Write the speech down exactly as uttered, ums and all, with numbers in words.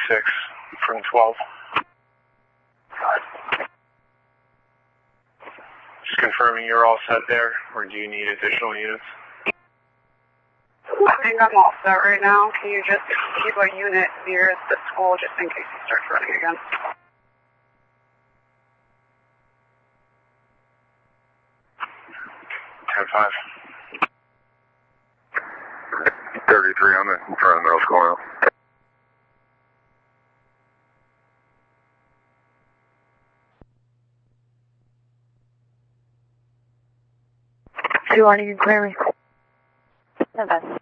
six from twelve. Just confirming you're all set there, or do you need additional units? I think I'm all set right now. Can you just keep a unit near the school just in case it starts running again? ten five. thirty-three, I'm in front of middle school now. Two, you can clear me. ten five.